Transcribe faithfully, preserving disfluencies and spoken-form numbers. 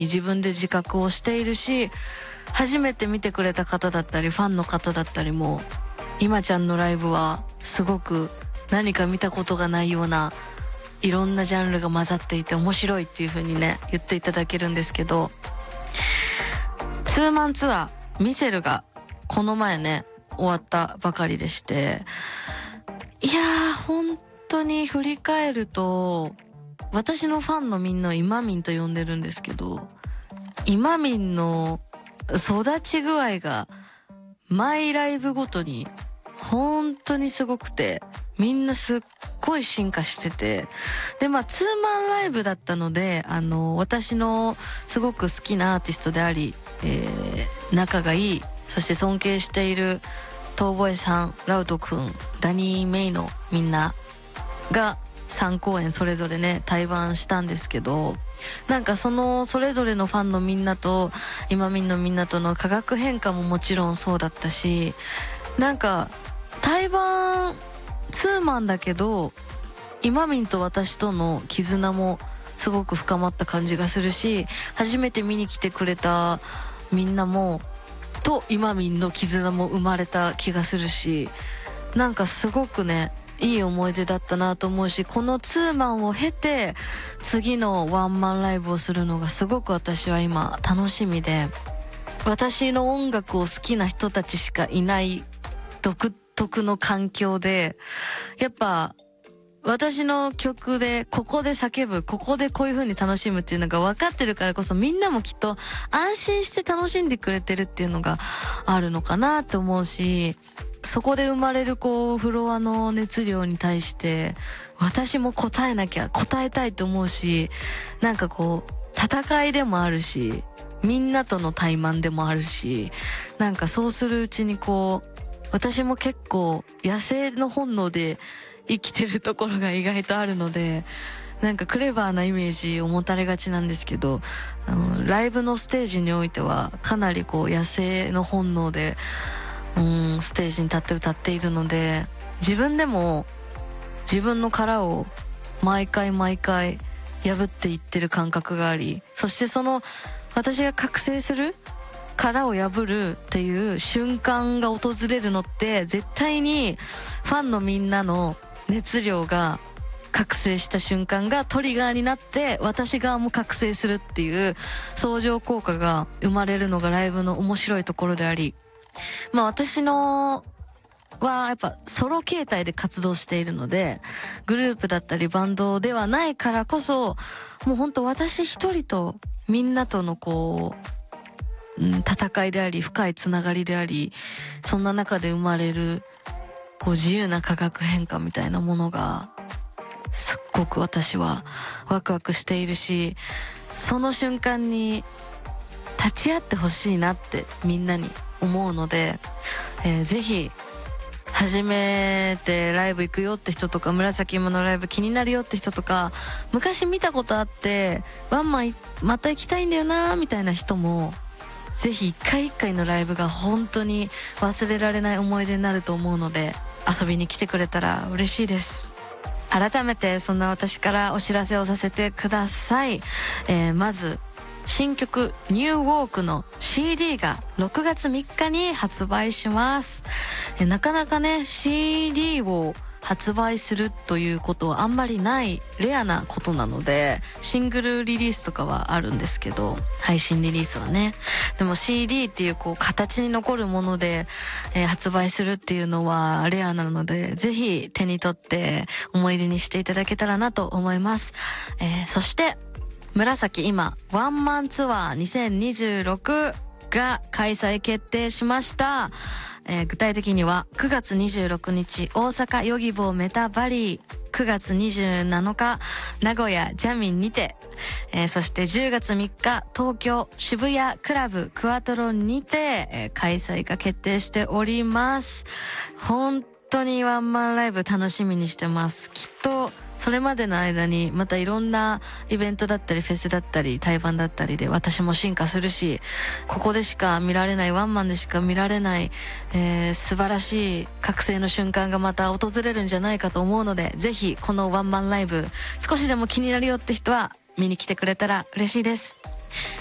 自分で自覚をしているし、初めて見てくれた方だったりファンの方だったりも、今ちゃんのライブはすごく何か見たことがないようないろんなジャンルが混ざっていて面白いっていう風にね言っていただけるんですけど、ツーマンツアーミセルがこの前ね終わったばかりでして、いやー本当に振り返ると、私のファンのみんなを今みんと呼んでるんですけど、今みんの育ち具合が毎ライブごとに本当にすごくて、みんなすっごい進化してて、でまあツーマンライブだったので、あの私のすごく好きなアーティストであり、えー、仲がいい、そして尊敬している遠吠さん、ラウトくん、ダニー・メイのみんながさん公演それぞれね対バンしたんですけど、なんかそのそれぞれのファンのみんなと今みんのみんなとの化学変化ももちろんそうだったし、なんか対バンツーマンだけど今みんと私との絆もすごく深まった感じがするし、初めて見に来てくれたみんなもと今みんの絆も生まれた気がするし、なんかすごくねいい思い出だったなと思うし、このツーマンを経て次のワンマンライブをするのがすごく私は今楽しみで、私の音楽を好きな人たちしかいない独特の環境で、やっぱ私の曲でここで叫ぶ、ここでこういう風に楽しむっていうのが分かってるからこそ、みんなもきっと安心して楽しんでくれてるっていうのがあるのかなって思うし、そこで生まれるこうフロアの熱量に対して私も応えなきゃ、応えたいと思うし、なんかこう戦いでもあるし、みんなとの対マンでもあるし、なんかそうするうちにこう私も結構野生の本能で生きてるところが意外とあるので、なんかクレバーなイメージを持たれがちなんですけど、あのライブのステージにおいてはかなりこう野生の本能でうんステージに立って歌っているので、自分でも自分の殻を毎回毎回破っていってる感覚があり、そしてその私が覚醒する殻を破るっていう瞬間が訪れるのって絶対にファンのみんなの熱量が覚醒した瞬間がトリガーになって私側も覚醒するっていう相乗効果が生まれるのがライブの面白いところであり、まあ私のはやっぱソロ形態で活動しているので、グループだったりバンドではないからこそ、もう本当私一人とみんなとのこう、うん、戦いであり深いつながりであり、そんな中で生まれるこう自由な化学変化みたいなものがすっごく私はワクワクしているし、その瞬間に立ち会ってほしいなってみんなに思うので、えー、ぜひ初めてライブ行くよって人とか、紫芋のライブ気になるよって人とか、昔見たことあってワンマンまた行きたいんだよなみたいな人も、ぜひ一回一回のライブが本当に忘れられない思い出になると思うので、遊びに来てくれたら嬉しいです。改めてそんな私からお知らせをさせてください。えー、まず新曲ニューウォークの シーディー がろくがつみっかに発売します。えなかなかね シーディー を発売するということはあんまりないレアなことなので、シングルリリースとかはあるんですけど、配信リリースはね。でも シーディー っていうこう形に残るもので、えー、発売するっていうのはレアなので、ぜひ手に取って思い出にしていただけたらなと思います。えー、そして紫今ワンマンツアーにせんにじゅうろくが開催決定しました。えー、具体的にはくがつにじゅうろくにち大阪ヨギボーメタバリー、くがつにじゅうなのか名古屋ジャミンにて、えー、そしてじゅうがつみっか東京渋谷クラブクワトロにて、えー、開催が決定しております。本当にワンマンライブ楽しみにしてます。きっとそれまでの間にまたいろんなイベントだったりフェスだったり対バンだったりで私も進化するし、ここでしか見られない、ワンマンでしか見られない、えー、素晴らしい覚醒の瞬間がまた訪れるんじゃないかと思うので、ぜひこのワンマンライブ少しでも気になるよって人は見に来てくれたら嬉しいです。